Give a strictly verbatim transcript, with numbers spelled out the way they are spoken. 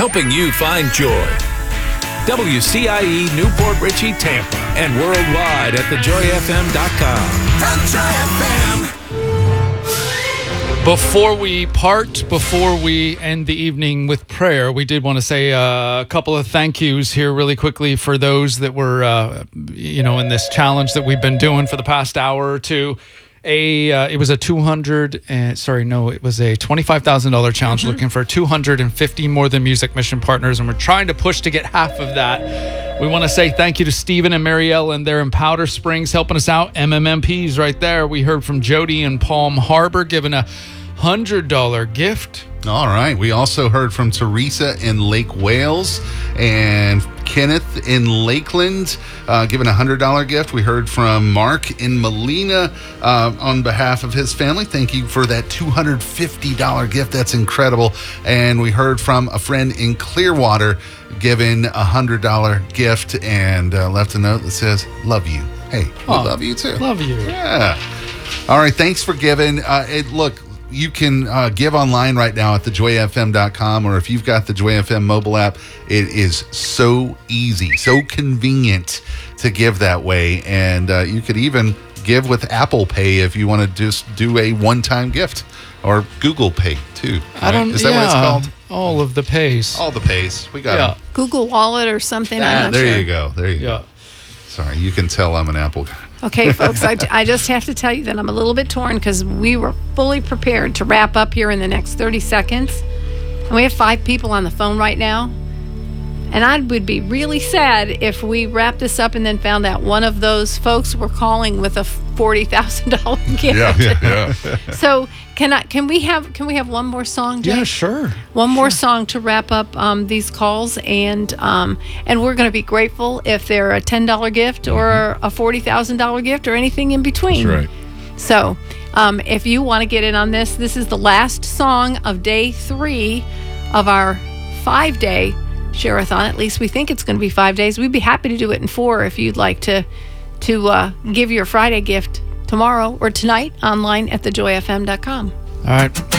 helping you find joy. W C I E Newport Richey, Tampa, and worldwide at the joy f m dot com. The Joy F M. Before we part, before we end the evening with prayer, we did want to say uh, a couple of thank yous here really quickly for those that were, uh, you know, in this challenge that we've been doing for the past hour or two. A uh, it was a two hundred uh, sorry no it was a twenty-five thousand dollars challenge, mm-hmm. looking for two hundred fifty More Than Music mission partners, and we're trying to push to get half of that. We want to say thank you to Stephen and Marielle, and they're in Powder Springs helping us out. M M M Ps right there. We heard from Jody in Palm Harbor giving a one hundred dollars gift. All right. We also heard from Teresa in Lake Wales and Kenneth in Lakeland, uh, giving a one hundred dollars gift. We heard from Mark in Molina uh, on behalf of his family. Thank you for that two hundred fifty dollars gift. That's incredible. And we heard from a friend in Clearwater giving a one hundred dollars gift and uh, left a note that says, love you. Hey, we oh, love you too. Love you. Yeah. All right. Thanks for giving. Uh, it, look, you can uh, give online right now at the joy f m dot com, or if you've got the Joy F M mobile app, it is so easy, so convenient to give that way. And uh, you could even give with Apple Pay if you want to just do a one-time gift, or Google Pay too. Right? I don't. Is that yeah, what it's called? All of the pays. All the pays. We got yeah. them. Google Wallet or something. Ah, I'm not there sure. you go. There you Yeah. go. Sorry, you can tell I'm an Apple guy. Okay, folks, I, I just have to tell you that I'm a little bit torn because we were fully prepared to wrap up here in the next thirty seconds. And we have five people on the phone right now. And I would be really sad if we wrapped this up and then found out one of those folks were calling with a forty thousand dollars gift. Yeah, yeah, yeah. So can I? Can we have? Can we have one more song, Jay? Yeah, sure. One sure. more song to wrap up um, these calls, and um, and we're going to be grateful if they're a ten dollars gift or mm-hmm. a forty thousand dollars gift or anything in between. That's right. So um, if you want to get in on this, this is the last song of day three of our five-day Share-a-thon. At least we think it's going to be five days. We'd be happy to do it in four if you'd like to to uh, give your Friday gift tomorrow or tonight online at the joy f m dot com. All right.